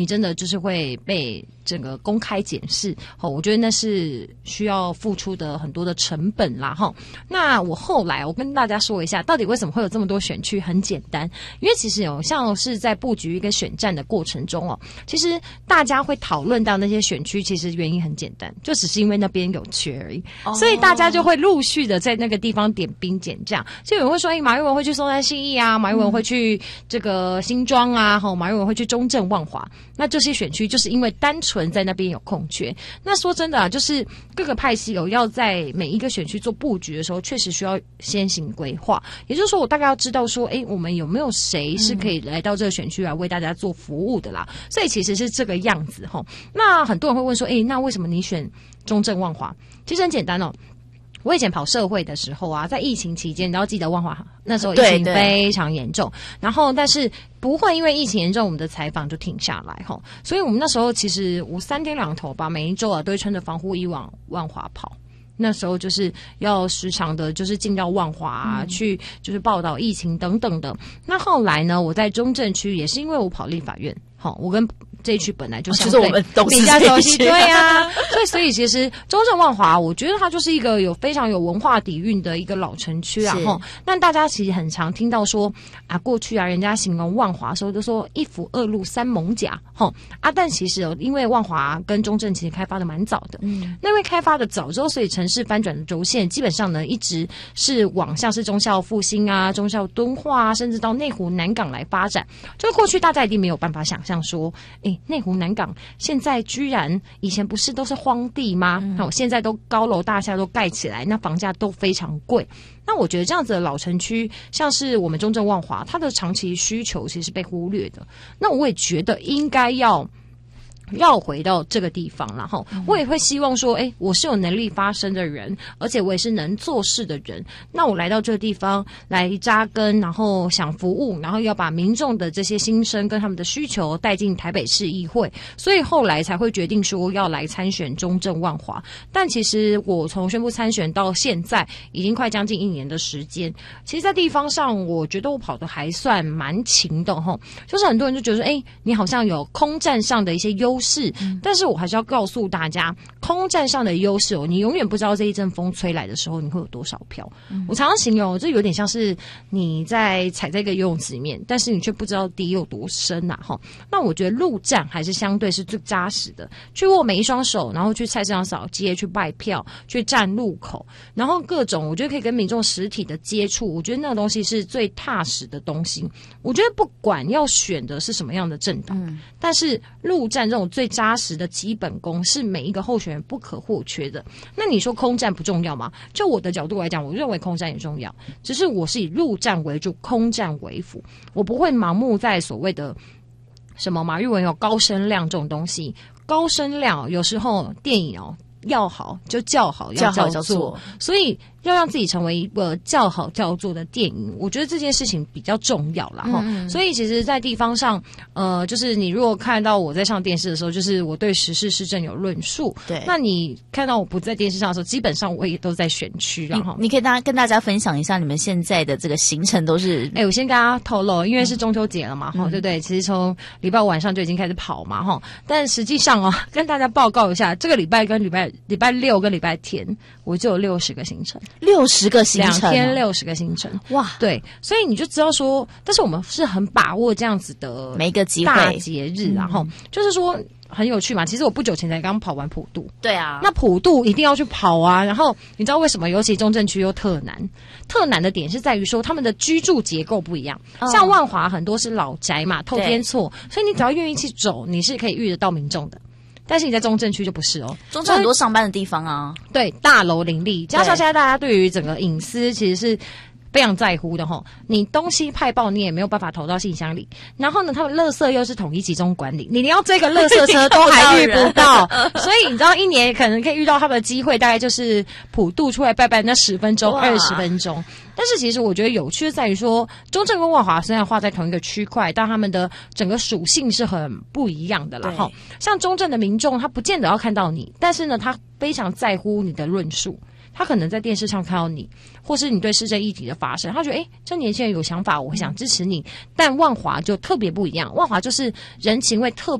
你真的就是会被整个公开检视。我觉得那是需要付出的很多的成本啦。那我后来我跟大家说一下，到底为什么会有这么多选区？很简单，因为其实像是在布局一个选战的过程中其实大家会讨论到那些选区，其实原因很简单，就只是因为那边有缺而已。所以大家就会陆续的在那个地方点兵点将。就有人会说，马玉文会去松山信义啊，马玉文会去这个新庄啊，马玉文会去中正万华。那这些选区就是因为单纯在那边有空缺。那说真的啊，就是各个派系要在每一个选区做布局的时候，确实需要先行规划。也就是说，我大概要知道说，我们有没有谁是可以来到这个选区来为大家做服务的啦。所以其实是这个样子那很多人会问说，那为什么你选中正万华？其实很简单我以前跑社会的时候啊，在疫情期间，你要记得万华那时候疫情非常严重，然后但是不会因为疫情严重，我们的采访就停下来所以我们那时候其实我3天2头吧，每一周啊都会穿着防护衣往万华跑。那时候就是要时常的，就是进到万华去，就是报道疫情等等的。那后来呢，我在中正区也是因为我跑立法院，我跟这一区本来就相对我们都比较熟悉，对啊，所以其实中正万华，我觉得它就是一个非常有文化底蕴的一个老城区啊。但大家其实很常听到说啊，过去啊，人家形容万华的时候都说一府二路三艋甲，但其实因为万华跟中正其实开发的蛮早的，那因为开发的早之后，所以城市翻转的轴线基本上呢，一直是往像是忠孝复兴啊、忠孝敦化啊，甚至到内湖南港来发展。就过去大家一定没有办法想象说，内湖南港现在居然以前不是都是荒地吗？现在都高楼大厦都盖起来，那房价都非常贵。那我觉得这样子的老城区，像是我们中正万华，它的长期需求其实是被忽略的。那我也觉得应该要绕回到这个地方，然后我也会希望说，我是有能力发声的人，而且我也是能做事的人。那我来到这个地方来扎根，然后想服务，然后要把民众的这些心声跟他们的需求带进台北市议会，所以后来才会决定说要来参选中正万华。但其实我从宣布参选到现在，已经快将近1年的时间。其实，在地方上，我觉得我跑得还算蛮勤的就是很多人就觉得说，你好像有空战上的一些优势，但是我还是要告诉大家，空战上的优势你永远不知道这一阵风吹来的时候你会有多少票。我常常形容这有点像是你在踩在一个游泳池里面，但是你却不知道底有多深啊。那我觉得陆战还是相对是最扎实的，去握每一双手，然后去菜市场扫街，去拜票，去站路口，然后各种我觉得可以跟民众实体的接触，我觉得那个东西是最踏实的东西。我觉得不管要选的是什么样的政党，但是陆战这种最扎实的基本功是每一个候选人不可或缺的。那你说空战不重要吗？就我的角度来讲，我认为空战也重要，只是我是以陆战为主，空战为辅。我不会盲目在所谓的什么马玉文有高声量这种东西，高声量有时候电影要好就叫好，要叫做，所以要让自己成为一个叫好叫座的电影，我觉得这件事情比较重要啦。所以其实在地方上就是你如果看到我在上电视的时候，就是我对时事市政有论述，对，那你看到我不在电视上的时候，基本上我也都在选区。然后你可以跟大家分享一下你们现在的这个行程都是我先跟大家透露，因为是中秋节了嘛，对不对？其实从礼拜五晚上就已经开始跑嘛，但实际上跟大家报告一下，这个礼拜跟礼拜六跟礼拜天我就有60个行程，60个行程，2天60个行程，哇！对，所以你就知道说，但是我们是很把握这样子的每一个机会大节日，然后就是说很有趣嘛。其实我不久前才刚跑完普渡，对啊，那普渡一定要去跑啊。然后你知道为什么？尤其中正区又特难的点是在于说他们的居住结构不一样。像万华很多是老宅嘛，透天厝，所以你只要愿意去走，你是可以遇得到民众的。但是你在中正区就不是中正很多上班的地方啊，对，大楼林立，加上现在大家对于整个隐私其实是非常在乎的你东西派报你也没有办法投到信箱里，然后呢他们垃圾又是统一集中管理，你连要这个垃圾车都还遇不到所以你知道一年可能可以遇到他们的机会大概就是普渡出来拜拜那10分钟20分钟。但是其实我觉得有趣的在于说，中正跟万华虽然划在同一个区块，但他们的整个属性是很不一样的啦。像中正的民众他不见得要看到你，但是呢他非常在乎你的论述，他可能在电视上看到你，或是你对市政议题的发生，他觉得这年轻人有想法，我会想支持你。但万华就特别不一样，万华就是人情味特